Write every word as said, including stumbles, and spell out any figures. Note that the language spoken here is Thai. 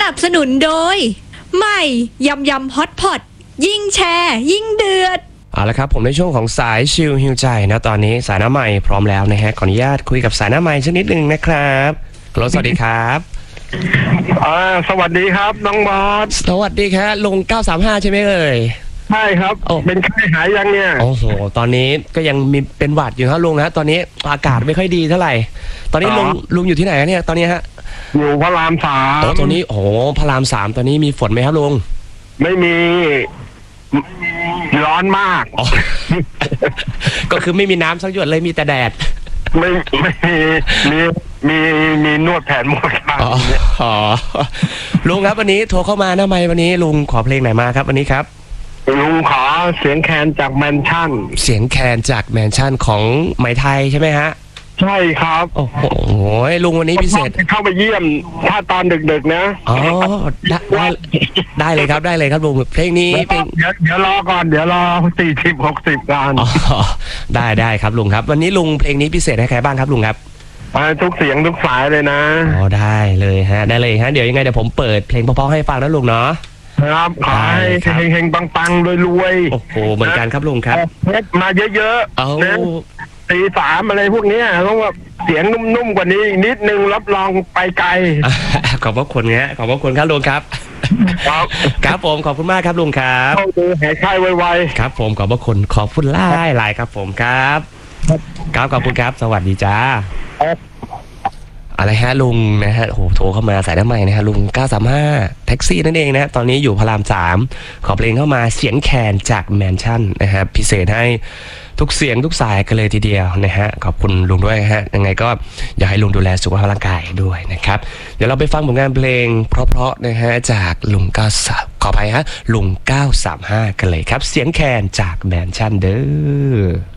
นับสนุนโดยใหม่ยำยำฮอตพอตยิ่งแชร์ยิ่งเดือดเอาละครับผมในช่วงของสายชิลฮิวใจนะตอนนี้สายหน้าใหม่พร้อมแล้วนะฮะขออนุญาตคุยกับสายหน้าใหม่สักนิดนึงนะครับฮัลโหลสวัสดีครับอ่าสวัสดีครับน้องบอสสวัสดีครับลุงเก้าสามห้าใช่ไหมเอ่ยใช่ครับเป็นไข้หายยังเนี่ยโอ้โหตอนนี้ก็ยังมีเป็นหวัดอยู่ครับลุงนะตอนนี้อากาศไม่ค่อยดีเท่าไหร่ตอนนี้ลุงลุงอยู่ที่ไหนเนี่ยตอนนี้ฮะอยู่พระรามสามโอ้ตอนนี้โอ้พระรามสามตอนนี้มีฝนไหมครับลุงไม่มีร้อนมากก็คือไม่มีน้ำสักหยดเลยมีแต่แดดไม่ไม่มีมีมีนวดแผนหมดครับอ๋อลุงครับวันนี้โทรเข้ามาหน้าไมค์วันนี้ลุงขอเพลงไหนมาครับวันนี้ครับลุงขอเสียงแคนจากแมนชั่นเสียงแคนจากแมนชั่นของไหมไทยใช่ไหมฮะใช่ครับโอ้โหลุงวันนี้พิเศษเข้าไปเยี่ยมถ้าตอนดึกๆนะอ๋อได้ได้เลยครับได้เลยครับลุงเพลงนี้เพลงเดี๋ยวเดี๋ยวรอก่อนเดี๋ยวรอสี่สิบหกสิบกันได้ได้ครับลุงครับวันนี้ลุงเพลงนี้พิเศษให้ใครบ้างครับลุงครับทุกเสียงทุกสายเลยนะอ๋อได้เลยฮะได้เลยฮะเดี๋ยวยังไงเดี๋ยวผมเปิดเพลงเพราะๆให้ฟังนะลุงเนาะครับขอให้เฮงๆปังๆรวยๆโอ้โหเหมือนกันครับลุงครับเพชรมาเยอะๆนะตีสามอะไรพวกนี้ต้องแบบเสียงนุ่มๆกว่านี้นิดนึงรับรองไปไกลขอบพระคุณฮะขอบพระคุณครับลุงครับครับครับผมขอบคุณมากครับลุงครับเข้าดูหายไข้ไวๆครับผมขอบพระคุณขอบคุณไล่ไล่ครับผมครับครับขอบคุณครับสวัสดีจ้าอะไรฮะลุงนะฮะโหโทรเข้ามาสายน้ำใหม่นะฮะลุงเก้าสามห้าแท็กซี่นั่นเองนะตอนนี้อยู่พระรามสามขอเพลงเข้ามาเสียงแคนจากแมนชั่นนะฮะพิเศษให้ทุกเสียงทุกสายกันเลยทีเดียวนะฮะขอบคุณลุงด้วยฮะยังไงก็อยากให้ลุงดูแลสุขภาพร่างกายด้วยนะครับเดี๋ยวเราไปฟังผลงานเพลงเพราะๆนะฮะจากลุงเก้าขออภัยฮะลุงเก้าสามห้ากันเลยครับเสียงแคนจากแมนชั่นเด้อ